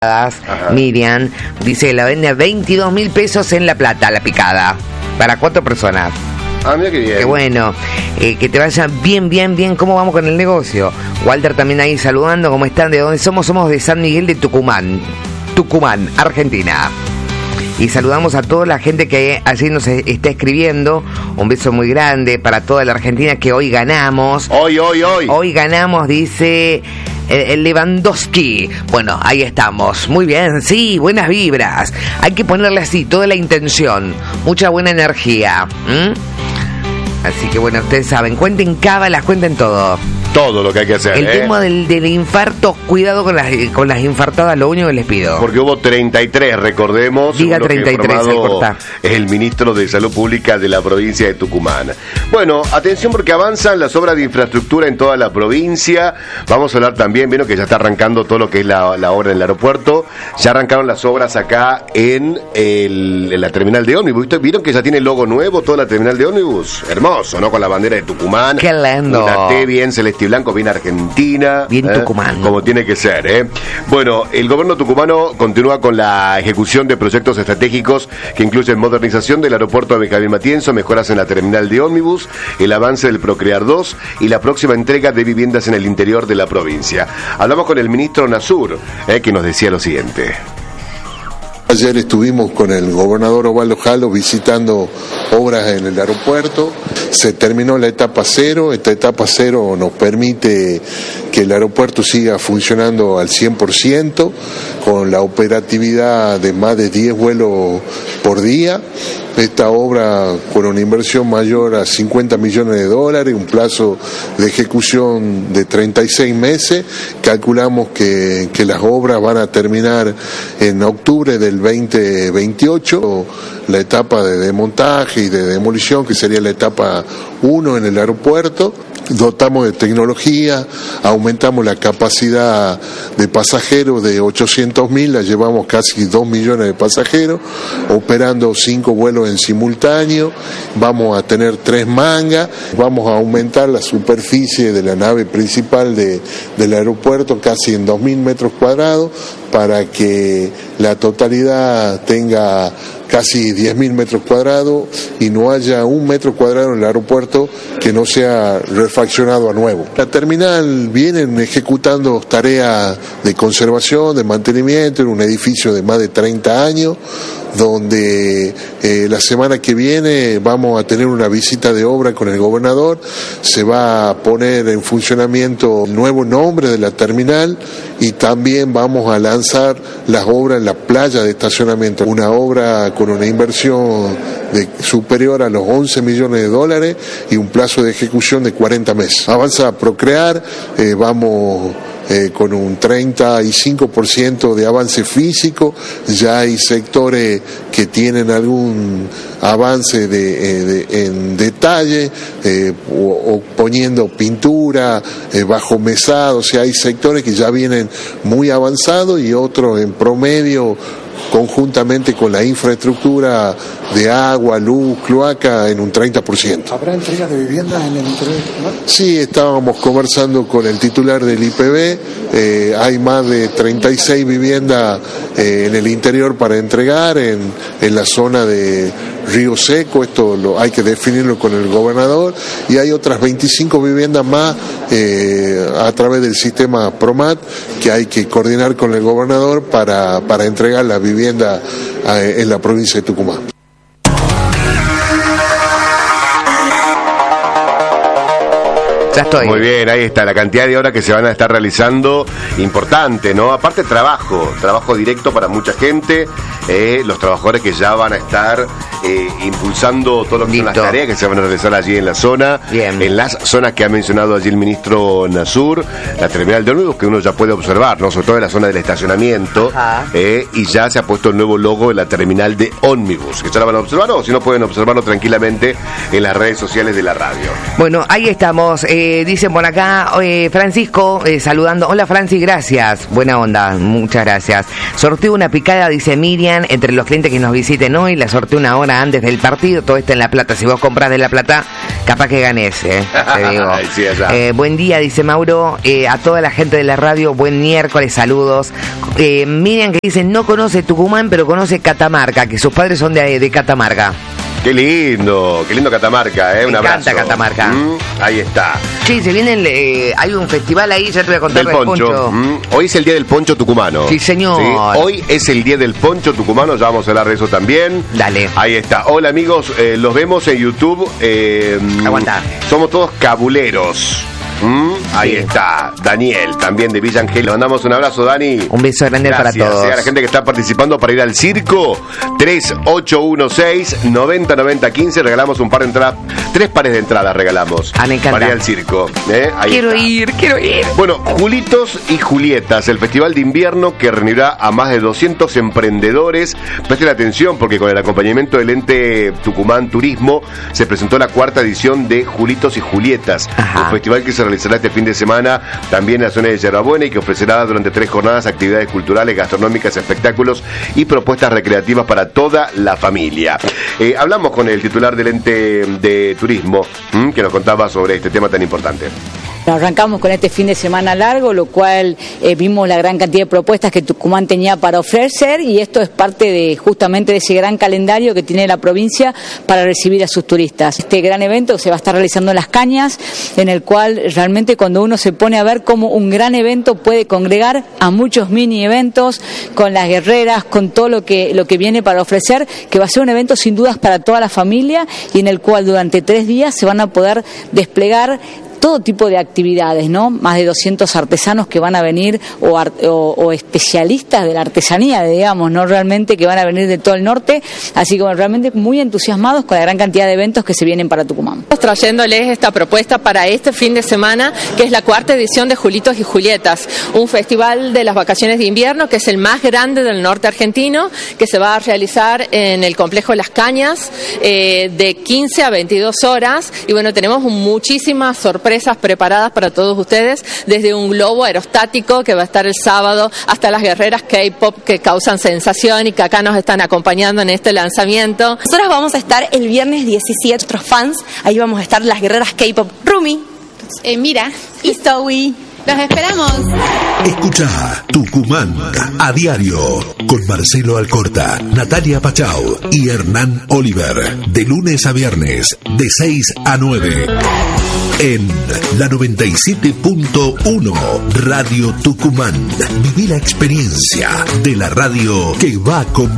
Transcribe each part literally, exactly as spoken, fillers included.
Ajá. Miriam dice que la vende a veintidós mil pesos en La Plata, la picada, para cuatro personas. Ah, mira qué bien. Qué bueno, eh, que te vaya bien, bien, bien. ¿Cómo vamos con el negocio? Walter también ahí saludando. ¿Cómo están? ¿De dónde somos? Somos de San Miguel de Tucumán, Tucumán, Argentina. Y saludamos a toda la gente que allí nos está escribiendo. Un beso muy grande para toda la Argentina, que hoy ganamos. Hoy, hoy, hoy. Hoy ganamos, dice el Lewandowski. Bueno, ahí estamos. Muy bien, sí, buenas vibras. Hay que ponerle así toda la intención. Mucha buena energía. ¿Mm? Así que bueno, ustedes saben, cuenten cábalas, cuenten todo. Todo lo que hay que hacer. El ¿eh? tema del, del infarto, cuidado con las, con las infartadas, lo único que les pido. Porque hubo treinta y tres, recordemos. Diga treinta y tres, el, el ministro de Salud Pública de la provincia de Tucumán. Bueno, atención porque avanzan las obras de infraestructura en toda la provincia. Vamos a hablar también, vieron que ya está arrancando todo lo que es la, la obra en el aeropuerto. Ya arrancaron las obras acá en, el, en la terminal de ómnibus. ¿Vieron que ya tiene logo nuevo toda la terminal de ómnibus? Hermoso, ¿no? Con la bandera de Tucumán. ¡Qué lindo! Una T bien celeste y blanco, bien argentina. Bien ¿eh? Tucumán. Como tiene que ser, ¿eh? Bueno, el gobierno tucumano continúa con la ejecución de proyectos estratégicos que incluyen modernización del aeropuerto de Benjamín Matienzo, mejoras en la terminal de ómnibus, el avance del Procrear dos y la próxima entrega de viviendas en el interior de la provincia. Hablamos con el ministro Nasur, ¿eh? que nos decía lo siguiente. Ayer estuvimos con el gobernador Osvaldo Jalo visitando obras en el aeropuerto. Se terminó la etapa cero. Esta etapa cero nos permite que el aeropuerto siga funcionando al cien por ciento, con la operatividad de más de diez vuelos por día. Esta obra con una inversión mayor a cincuenta millones de dólares, un plazo de ejecución de treinta y seis meses. Calculamos que, que las obras van a terminar en octubre del veinte veintiocho. La etapa de desmontaje y de demolición, que sería la etapa uno en el aeropuerto. Dotamos de tecnología, aumentamos la capacidad de pasajeros de ochocientos mil, la llevamos casi dos millones de pasajeros, operando cinco vuelos en simultáneo. Vamos a tener tres mangas, vamos a aumentar la superficie de la nave principal de, del aeropuerto casi en dos mil metros cuadrados, para que la totalidad tenga casi diez mil metros cuadrados y no haya un metro cuadrado en el aeropuerto que no sea refaccionado a nuevo. La terminal vienen ejecutando tareas de conservación, de mantenimiento en un edificio de más de treinta años, donde eh, la semana que viene vamos a tener una visita de obra con el gobernador. Se va a poner en funcionamiento el nuevo nombre de la terminal y también vamos a lanzar las obras en la playa de estacionamiento, una obra con una inversión de superior a los once millones de dólares y un plazo de ejecución de cuarenta meses. Avanza a Procrear, eh, vamos Eh, con un treinta y cinco por ciento de avance físico. Ya hay sectores que tienen algún avance de, eh, de, en detalle, eh, o, o poniendo pintura, eh, bajo mesado. O sea, hay sectores que ya vienen muy avanzados y otros en promedio, conjuntamente con la infraestructura de agua, luz, cloaca, en un treinta por ciento. ¿Habrá entregas de viviendas en el interior de Tucumán? Sí, estábamos conversando con el titular del I P B, eh, hay más de treinta y seis viviendas eh, en el interior para entregar, en, en la zona de Río Seco, esto lo, hay que definirlo con el gobernador, y hay otras veinticinco viviendas más eh, a través del sistema PROMAT que hay que coordinar con el gobernador para, para entregar la vivienda eh, en la provincia de Tucumán. Ya estoy. Muy bien, ahí está, la cantidad de horas que se van a estar realizando, importante, ¿no? Aparte trabajo, trabajo directo para mucha gente, eh, los trabajadores que ya van a estar eh, impulsando todo lo que son las tareas que se van a realizar allí en la zona, bien. En las zonas que ha mencionado allí el ministro Nasur, la terminal de ómnibus que uno ya puede observar, ¿no? Sobre todo en la zona del estacionamiento, eh, y ya se ha puesto el nuevo logo de la terminal de ómnibus, que ya la van a observar, o si no pueden observarlo tranquilamente en las redes sociales de la radio. Bueno, ahí estamos. Eh, dicen por acá, eh, Francisco, eh, saludando. Hola, Francis, gracias. Buena onda, muchas gracias. Sorteo una picada, dice Miriam. Miriam, entre los clientes que nos visiten hoy, la sorteé una hora antes del partido, todo está en La Plata. Si vos compras de La Plata, capaz que ganes, eh, te digo. Sí, eh, buen día, dice Mauro, eh, a toda la gente de la radio, buen miércoles, saludos. Eh, Miriam que dice, no conoce Tucumán, pero conoce Catamarca, que sus padres son de, de Catamarca. Qué lindo, qué lindo Catamarca, ¿eh? Un Me abrazo. encanta Catamarca. Mm, ahí está. Sí, se viene, el, eh, hay un festival ahí, ya te voy a contar Del del poncho. poncho. Mm, hoy es el día del poncho tucumano. Sí, señor. ¿Sí? Hoy es el día del poncho tucumano, ya vamos a hablar de eso también. Dale. Ahí está. Hola amigos, eh, los vemos en YouTube. Eh, Aguanta. Somos todos cabuleros. Mm, ahí Sí. está. Daniel, también de Villa Ángel. Le mandamos un abrazo, Dani. Un beso grande Gracias, para todos. eh, a la gente que está participando para ir al circo. tres ocho uno seis, nueve cero nueve cero uno cinco. Regalamos un par de entradas. Tres pares de entradas regalamos. Ah, me encanta. Para ir al circo. ¿eh? Ahí Quiero está. ir, quiero ir. Bueno, Julitos y Julietas, el festival de invierno que reunirá a más de doscientos emprendedores. Presten atención porque con el acompañamiento del ente Tucumán Turismo se presentó la cuarta edición de Julitos y Julietas. Ajá. Un festival que se realizará este fin de semana también en la zona de Yerbabuena y que ofrecerá durante tres jornadas actividades culturales, gastronómicas, espectáculos y propuestas recreativas para toda la familia. Eh, hablamos con el titular del ente de turismo ¿m? que nos contaba sobre este tema tan importante. Arrancamos con este fin de semana largo, lo cual eh, vimos la gran cantidad de propuestas que Tucumán tenía para ofrecer y esto es parte de justamente de ese gran calendario que tiene la provincia para recibir a sus turistas. Este gran evento se va a estar realizando en Las Cañas, en el cual realmente cuando uno se pone a ver cómo un gran evento puede congregar a muchos mini eventos con las guerreras, con todo lo que, lo que viene para ofrecer, que va a ser un evento sin dudas para toda la familia y en el cual durante tres días se van a poder desplegar todo tipo de actividades, ¿no? Más de doscientos artesanos que van a venir o, ar, o, o especialistas de la artesanía, digamos, ¿no? Realmente que van a venir de todo el norte, así como realmente muy entusiasmados con la gran cantidad de eventos que se vienen para Tucumán. Estamos trayéndoles esta propuesta para este fin de semana, que es la cuarta edición de Julitos y Julietas, un festival de las vacaciones de invierno que es el más grande del norte argentino, que se va a realizar en el complejo Las Cañas eh, de quince a veintidós horas y bueno, tenemos muchísimas sorpresas preparadas para todos ustedes, desde un globo aerostático que va a estar el sábado hasta las guerreras K-pop que causan sensación y que acá nos están acompañando en este lanzamiento. Nosotros vamos a estar el viernes diecisiete, nuestros fans, ahí vamos a estar las guerreras K-pop Rumi, eh, Mira y Zoe. Los esperamos. Escucha Tucumán a diario con Marcelo Alcorta, Natalia Pachau y Hernán Oliver. De lunes a viernes, de seis a nueve. En la noventa y siete punto uno Radio Tucumán. Viví la experiencia de la radio que va con...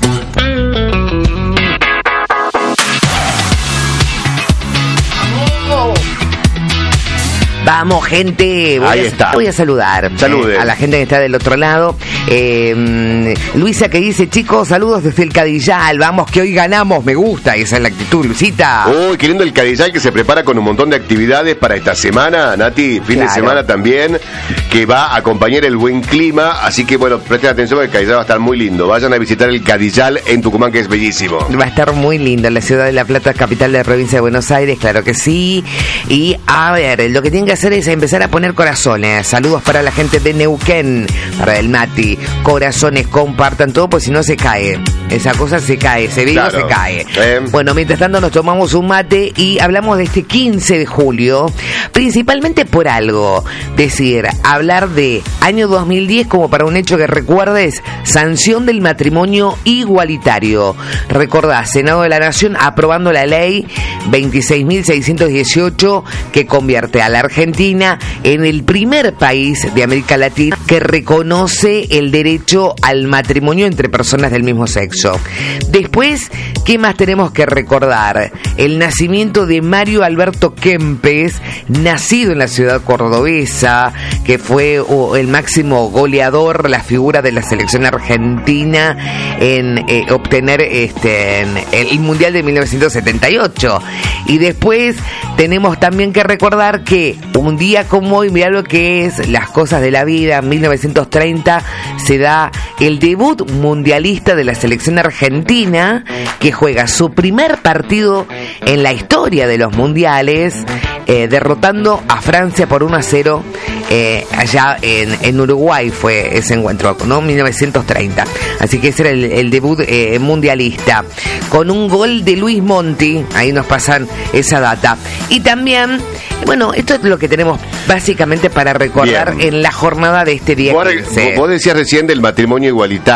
Vamos, gente. Voy Ahí a, está. Voy a saludar Salude. eh, a la gente que está del otro lado. Eh, Luisa que dice, chicos, saludos desde el Cadillal. Vamos, que hoy ganamos. Me gusta. Esa es la actitud, Luisita. Uy, qué lindo el Cadillal que se prepara con un montón de actividades para esta semana, Nati, fin Claro. de semana también, que va a acompañar el buen clima, así que bueno, presten atención porque el Cadillal va a estar muy lindo. Vayan a visitar el Cadillal en Tucumán, que es bellísimo. Va a estar muy lindo. La ciudad de La Plata, capital de la provincia de Buenos Aires, claro que sí. Y a ver, lo que tienen que hacer es empezar a poner corazones. Saludos para la gente de Neuquén, para el Mati. Corazones, compartan todo, pues si no se cae. Esa cosa se cae, ese video Claro. se cae. Eh. Bueno, mientras tanto nos tomamos un mate y hablamos de este quince de julio, principalmente por algo. Decir, hablar de año dos mil diez como para un hecho que recuerdes, sanción del matrimonio igualitario. Recordá, Senado de la Nación aprobando la ley veintiséis mil seiscientos dieciocho que convierte a la Argentina en el primer país de América Latina que reconoce el derecho al matrimonio entre personas del mismo sexo. Después, ¿qué más tenemos que recordar? El nacimiento de Mario Alberto Kempes, nacido en la ciudad cordobesa, que fue oh, el máximo goleador, la figura de la selección argentina en eh, obtener este en el Mundial de mil novecientos setenta y ocho. Y después tenemos también que recordar que un día como hoy, mirá lo que es las cosas de la vida, en mil novecientos treinta se da el debut mundialista de la selección argentina, que juega su primer partido en la historia de los mundiales eh, derrotando a Francia por uno a cero eh, allá en, en Uruguay fue ese encuentro, ¿no? mil novecientos treinta. Así que ese era el, el debut eh, mundialista. Con un gol de Luis Monti, ahí nos pasan esa data. Y también, bueno, esto es lo que tenemos básicamente para recordar Bien. en la jornada de este día Vos, quince. vos decías recién del matrimonio igualitario.